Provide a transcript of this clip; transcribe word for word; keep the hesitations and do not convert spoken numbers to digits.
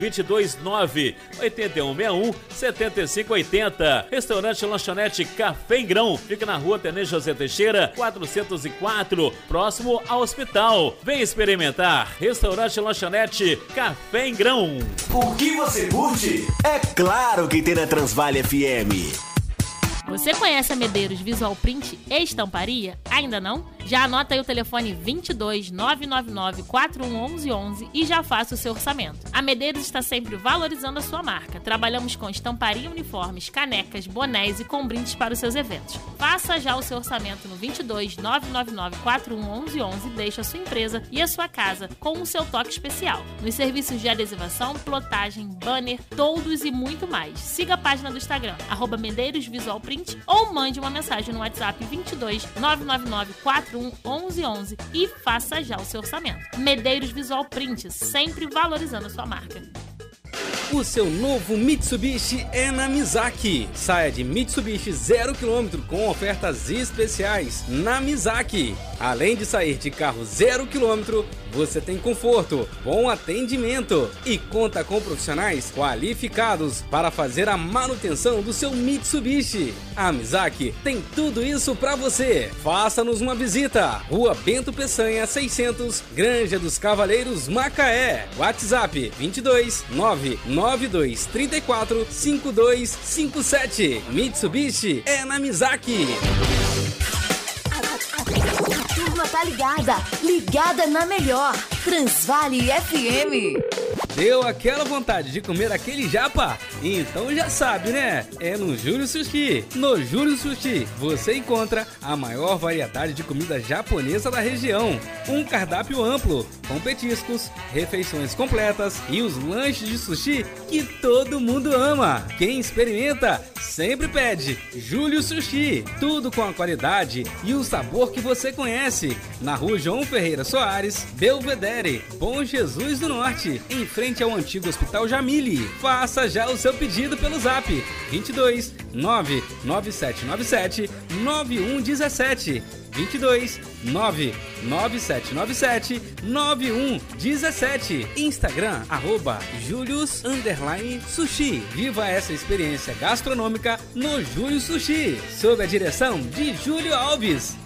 vinte e dois nove oito um seis um sete cinco oito zero. Restaurante Lanchonete Café em Grão. Fica na rua Tenente José Teixeira, quatrocentos e quatro, próximo ao hospital. Vem experimentar. Restaurante Lanchonete Café em Grão. O que você curte? É claro que tem na Transvale F M. Você conhece a Medeiros Visual Print e Estamparia? Ainda não? Já anota aí o telefone vinte e dois nove nove nove quatro um um um um e já faça o seu orçamento. A Medeiros está sempre valorizando a sua marca. Trabalhamos com estamparia, uniformes, canecas, bonés e com brindes para os seus eventos. Faça já o seu orçamento no vinte e dois nove nove nove quatro um um um um e deixe a sua empresa e a sua casa com o seu toque especial. Nos serviços de adesivação, plotagem, banner, toldos e muito mais. Siga a página do Instagram, arroba Medeiros Visual Print, ou mande uma mensagem no WhatsApp vinte e dois nove nove nove quatro um um um um e faça já o seu orçamento. Medeiros Visual Print, sempre valorizando a sua marca. O seu novo Mitsubishi é na Mizaki. Saia de Mitsubishi zero quilômetro com ofertas especiais na Mizaki. Além de sair de carro zero quilômetro, você tem conforto, bom atendimento e conta com profissionais qualificados para fazer a manutenção do seu Mitsubishi. A Mizaki tem tudo isso para você. Faça-nos uma visita. Rua Bento Peçanha seiscentos, Granja dos Cavaleiros, Macaé. WhatsApp vinte e dois nove nove dois três quatro cinco dois cinco sete. Mitsubishi é na Mizaki. A turma tá ligada, ligada na melhor, Transvale F M. Deu aquela vontade de comer aquele japa? Então já sabe, né? É no Júlio Sushi. No Júlio Sushi você encontra a maior variedade de comida japonesa da região. Um cardápio amplo, com petiscos, refeições completas e os lanches de sushi que todo mundo ama. Quem experimenta sempre pede Júlio Sushi. Tudo com a qualidade e o sabor que você conhece. Na rua João Ferreira Soares, Belvedere, Bom Jesus do Norte, em frente ao antigo Hospital Jamile. Faça já o seu pedido pelo zap vinte e dois nove nove sete nove sete nove um um sete. vinte e dois nove nove sete nove sete nove um um sete. Instagram, arroba Julius underline Sushi. Viva essa experiência gastronômica no Júlio Sushi, sob a direção de Júlio Alves.